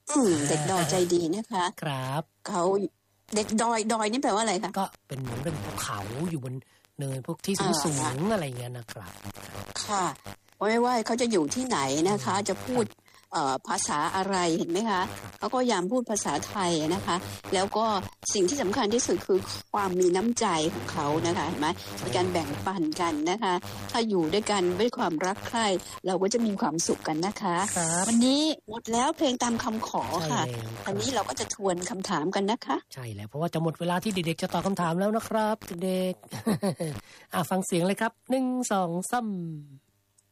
เด็กดอยใจดีนะคะครับเขาเด็กดอยนี่แปลว่าอะไรคะก็เป็นเหมือนเป็นภูเขาอยู่บนเนินพวกที่สูงอะไรเงี้ยนะครับค่ะไม่ว่าเขาจะอยู่ที่ไหนนะคะจะพูดภาษาอะไรเห็นไหมคะเขาก็พยายามพูดภาษาไทยนะคะแล้วก็สิ่งที่สำคัญที่สุดคือความมีน้ำใจของเขานะคะเห็นไหมมีการแบ่งปันกันนะคะถ้าอยู่ด้วยกันด้วยความรักใคร่เราก็จะมีความสุขกันนะคะวันนี้หมดแล้วเพลงตามคำขอค่ะอันนี้เราก็จะทวนคำถามกันนะคะใช่แล้วเพราะว่าจะหมดเวลาที่เด็กๆจะตอบคำถามแล้วนะครับเด็กฟังเสียงเลยครับ1 2 3